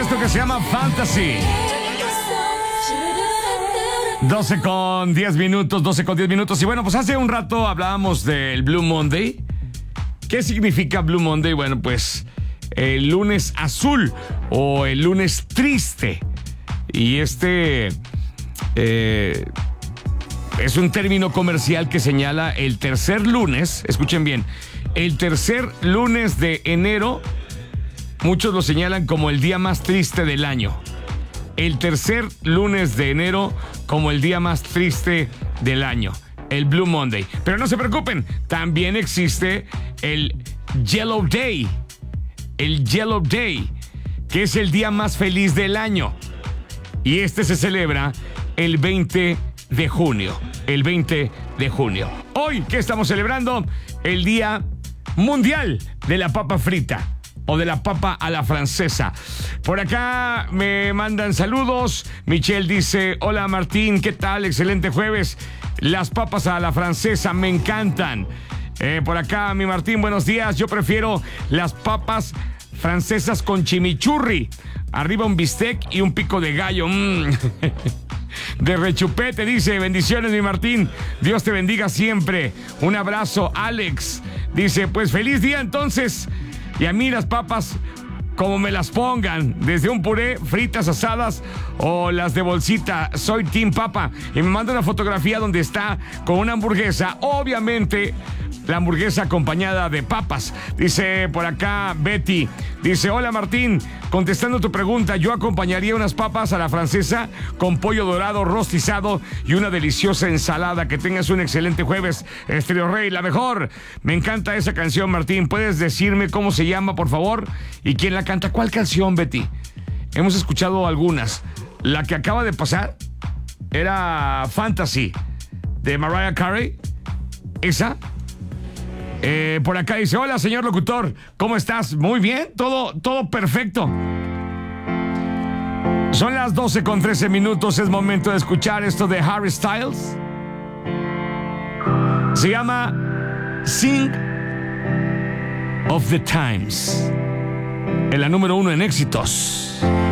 esto que se llama Fantasy. 12 con 10 minutos. Y bueno, pues hace un rato hablábamos del Blue Monday. ¿Qué significa Blue Monday? Bueno, pues el lunes azul o el lunes triste. Y es un término comercial que señala el tercer lunes, escuchen bien, el tercer lunes de enero. Muchos lo señalan como el día más triste del año. El tercer lunes de enero como el día más triste del año. El Blue Monday. Pero no se preocupen, también existe el Yellow Day. El Yellow Day, que es el día más feliz del año. Y este se celebra el 20 de junio. El 20 de junio. Hoy, ¿qué estamos celebrando? El Día Mundial de la Papa Frita. O de la papa a la francesa. Por acá me mandan saludos. Michelle dice: hola Martín, ¿qué tal? Excelente jueves. Las papas a la francesa me encantan. Por acá mi Martín, buenos días. Yo prefiero las papas francesas con chimichurri. Arriba un bistec y un pico de gallo. De rechupete, dice: bendiciones mi Martín, Dios te bendiga siempre. Un abrazo. Alex dice: pues feliz día entonces. Y a mí las papas, como me las pongan, desde un puré, fritas, asadas o las de bolsita, soy Team Papa. Y me manda una fotografía donde está con una hamburguesa, obviamente la hamburguesa acompañada de papas. Dice por acá Betty, dice: hola Martín, contestando tu pregunta, yo acompañaría unas papas a la francesa con pollo dorado rostizado y una deliciosa ensalada. Que tengas un excelente jueves, Estéreo Rey, la mejor. Me encanta esa canción, Martín. ¿Puedes decirme cómo se llama, por favor? ¿Y quién la canta? ¿Cuál canción, Betty? Hemos escuchado algunas. La que acaba de pasar era Fantasy, de Mariah Carey. ¿Esa? Por acá dice: hola señor locutor, ¿cómo estás? Muy bien, todo perfecto. Son las 12 con 13 minutos. Es momento de escuchar esto de Harry Styles. Se llama Sing of the Times. En la número 1 en éxitos.